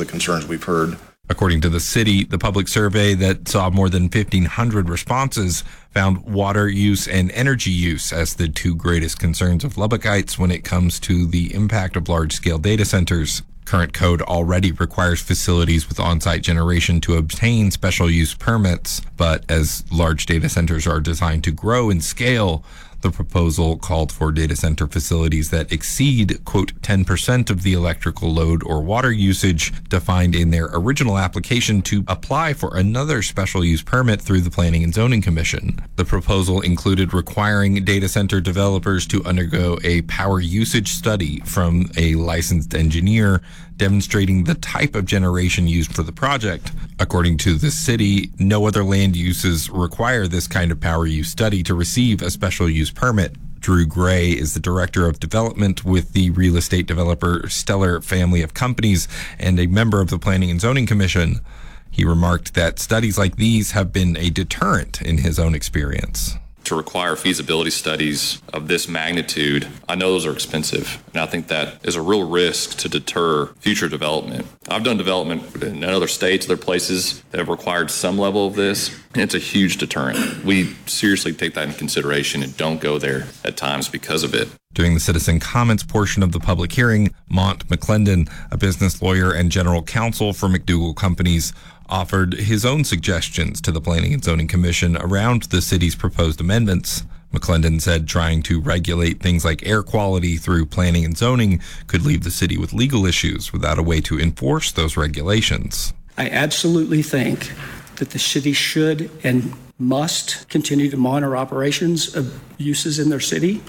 concerns we've heard. According to the city, the public survey that saw more than 1,500 responses found water use and energy use as the two greatest concerns of Lubbockites when it comes to the impact of large-scale data centers. Current code already requires facilities with on-site generation to obtain special use permits, but as large data centers are designed to grow in scale, the proposal called for data center facilities that exceed, quote, 10% of the electrical load or water usage defined in their original application to apply for another special use permit through the Planning and Zoning Commission. The proposal included requiring data center developers to undergo a power usage study from a licensed engineer demonstrating the type of generation used for the project. According to the city, no other land uses require this kind of power use study to receive a special use permit. Drew Gray is the director of development with the real estate developer Stellar Family of Companies and a member of the Planning and Zoning Commission. He remarked that studies like these have been a deterrent in his own experience. To require feasibility studies of this magnitude, I know those are expensive, and I think that is a real risk to deter future development. I've done development in other states, other places that have required some level of this, and it's a huge deterrent. We seriously take that into consideration and don't go there at times because of it. During the citizen comments portion of the public hearing, Mont McClendon, a business lawyer and general counsel for McDougall Companies, offered his own suggestions to the Planning and Zoning Commission around the city's proposed amendments. McClendon said trying to regulate things like air quality through planning and zoning could leave the city with legal issues without a way to enforce those regulations. I absolutely think that the city should and must continue to monitor operations of uses in their city.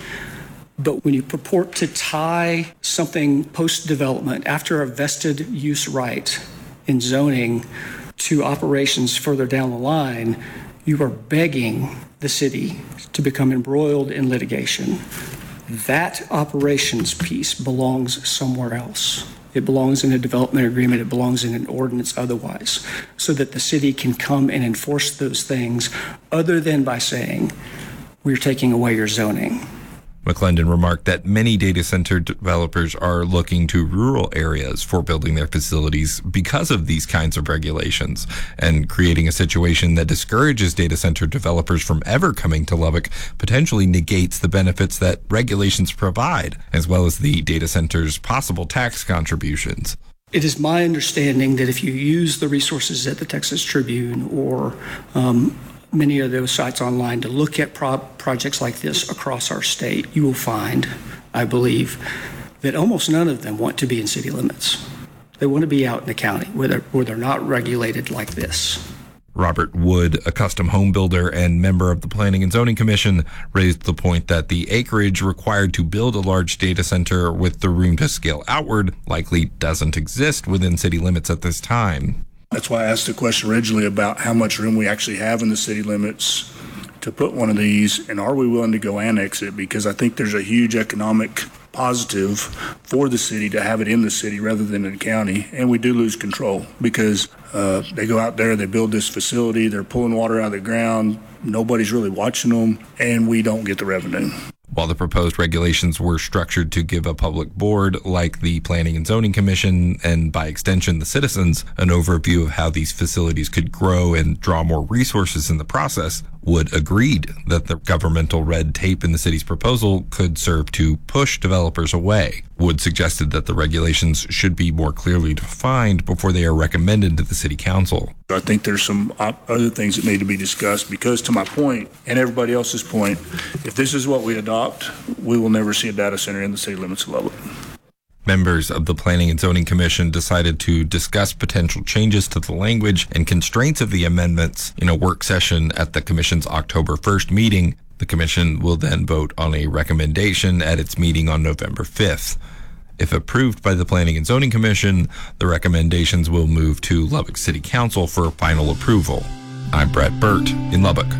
But when you purport to tie something post-development after a vested use right in zoning to operations further down the line, you are begging the city to become embroiled in litigation. That operations piece belongs somewhere else. It belongs in a development agreement. It belongs in an ordinance otherwise, so that the city can come and enforce those things other than by saying, we're taking away your zoning. McClendon remarked that many data center developers are looking to rural areas for building their facilities because of these kinds of regulations, and creating a situation that discourages data center developers from ever coming to Lubbock potentially negates the benefits that regulations provide, as well as the data center's possible tax contributions. It is my understanding that if you use the resources at the Texas Tribune or many of those sites online to look at projects like this across our state, you will find, I believe, that almost none of them want to be in city limits. They want to be out in the county where they're not regulated like this. Robert Wood, a custom home builder and member of the Planning and Zoning Commission, raised the point that the acreage required to build a large data center with the room to scale outward likely doesn't exist within city limits at this time. That's why I asked the question originally about how much room we actually have in the city limits to put one of these, and are we willing to go annex it? Because I think there's a huge economic positive for the city to have it in the city rather than in the county, and we do lose control because they go out there, they build this facility, they're pulling water out of the ground, nobody's really watching them, and we don't get the revenue. While the proposed regulations were structured to give a public board like the Planning and Zoning Commission, and by extension the citizens, an overview of how these facilities could grow and draw more resources in the process, Wood agreed that the governmental red tape in the city's proposal could serve to push developers away. Wood suggested that the regulations should be more clearly defined before they are recommended to the city council. I think there's some other things that need to be discussed because, to my point and everybody else's point, if this is what we adopt, we will never see a data center in the city limits of Lubbock. Members of the Planning and Zoning Commission decided to discuss potential changes to the language and constraints of the amendments in a work session at the Commission's October 1st meeting. The Commission will then vote on a recommendation at its meeting on November 5th. If approved by the Planning and Zoning Commission, the recommendations will move to Lubbock City Council for final approval. I'm Brett Burt in Lubbock.